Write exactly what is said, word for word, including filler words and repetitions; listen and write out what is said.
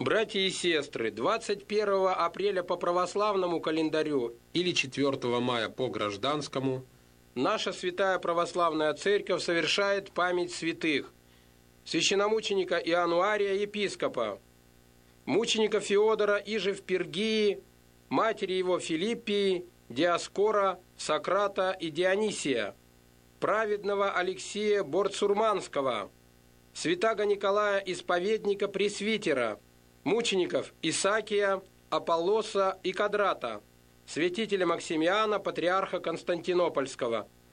Братья и сестры, двадцать первого апреля по православному календарю или четвёртого мая по гражданскому наша Святая Православная Церковь совершает память святых: священномученика Иануария, епископа, мученика Феодора иже в Пергии, матери его Филиппии, Диаскора, Сократа и Дионисия, праведного Алексея Борцурманского, святаго Николая Исповедника Пресвитера, мучеников Исакия, Аполлоса и Кадрата, святителя Максимиана, патриарха Константинопольского,